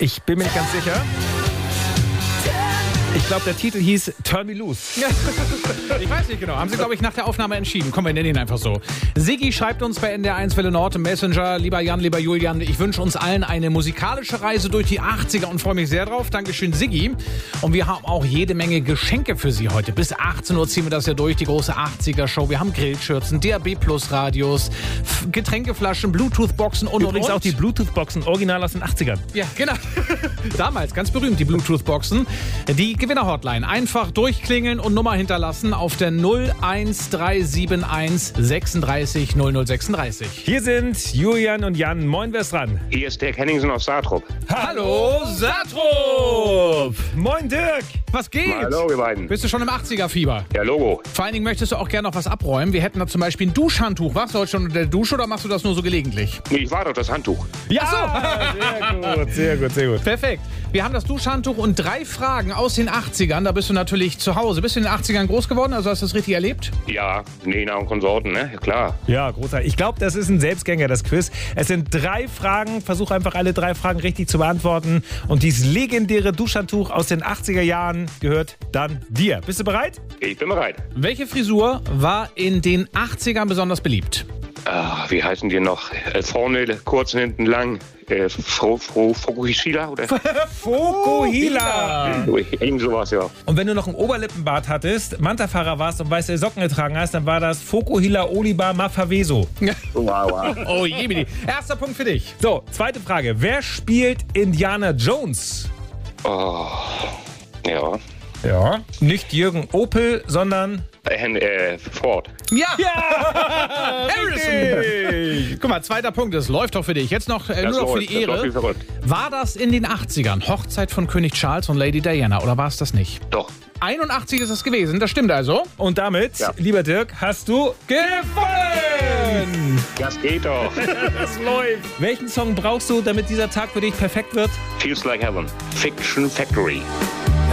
Ich bin mir nicht ganz sicher. Ich glaube, der Titel hieß Turn Me Loose. Ich weiß nicht genau. Haben sie, glaube ich, nach der Aufnahme entschieden. Komm, wir nennen ihn einfach so. Siggi schreibt uns bei NDR1 Welle Nord im Messenger. Lieber Jan, lieber Julian, ich wünsche uns allen eine musikalische Reise durch die 80er und freue mich sehr drauf. Dankeschön, Siggi. Und wir haben auch jede Menge Geschenke für Sie heute. Bis 18 Uhr ziehen wir das ja durch, die große 80er-Show. Wir haben Grillschürzen, DAB-Plus-Radios, Getränkeflaschen, Bluetooth-Boxen und Übrigens auch die Bluetooth-Boxen, original aus den 80ern. Ja, genau. Damals, ganz berühmt, die Bluetooth-Boxen. Die Gewinner-Hotline. Einfach durchklingeln und Nummer hinterlassen auf der 01371 36 0036. Hier sind Julian und Jan. Moin, wer ist dran? Hier ist Dirk Henningsen aus Saatrup. Hallo, Satrup! Moin, Dirk. Was geht? Hallo, ihr beiden. Bist du schon im 80er-Fieber? Ja, Logo. Vor allen Dingen möchtest du auch gerne noch was abräumen. Wir hätten da zum Beispiel ein Duschhandtuch. Machst du heute schon unter der Dusche oder machst du das nur so gelegentlich? Nee, ich war doch das Handtuch. Ja, sehr gut. Perfekt. Wir haben das Duschhandtuch und 3 Fragen aus den 80ern. Da bist du natürlich zu Hause. Bist du in den 80ern groß geworden? Also hast du das richtig erlebt? Ja, Nena und Konsorten, ne? Ja, klar. Ja, großartig. Ich glaube, das ist ein Selbstgänger, das Quiz. Es sind 3 Fragen. Versuch einfach alle 3 Fragen richtig zu beantworten. Und dieses legendäre Duschhandtuch aus den 80er Jahren gehört dann dir. Bist du bereit? Ich bin bereit. Welche Frisur war in den 80ern besonders beliebt? Wie heißen die noch? Vorne kurz und hinten lang. Fokuhila oder? Fokuhila. Irgend sowas, ja. Und wenn du noch einen Oberlippenbart hattest, Mantafahrer warst und weiße Socken getragen hast, dann war das Fokuhila Oliba Mafaveso. Wow. Oh je, erster Punkt für dich. So, zweite Frage. Wer spielt Indiana Jones? Oh. Ja. Ja. Nicht Jürgen Opel, sondern... Ford. Ja! Harrison! Guck mal, zweiter Punkt, das läuft doch für dich. Jetzt noch nur noch für die Das läuft wie Ehre. verrückt. War das in den 80ern Hochzeit von König Charles und Lady Diana oder war es das nicht? Doch. 81 ist es gewesen, das stimmt also. Und damit, Ja. lieber Dirk, hast du gewonnen! Das geht doch. Das läuft! Welchen Song brauchst du, damit dieser Tag für dich perfekt wird? Feels like heaven. Fiction Factory.